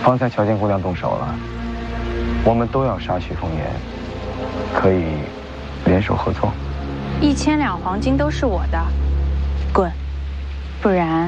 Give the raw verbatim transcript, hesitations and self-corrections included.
方才乔建姑娘动手了，我们都要杀徐凤言，可以联手合作。 一千两黄金都是我的，滚！不然